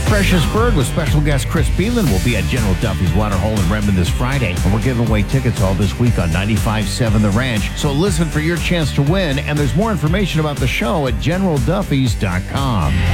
Precious Bird with special guest Chris Beelan will be at General Duffy's Waterhole in Redmond this Friday, and we're giving away tickets all this week on 95.7 The Ranch. So listen for your chance to win, and there's more information about the show at generalduffys.com.